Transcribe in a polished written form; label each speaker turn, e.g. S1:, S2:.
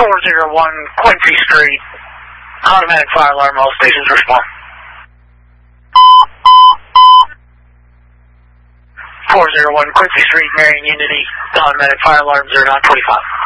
S1: 401 Quincy Street. Automatic fire alarm, all stations respond. 401 Quincy Street, Marion Unity. Automatic fire alarm 0925.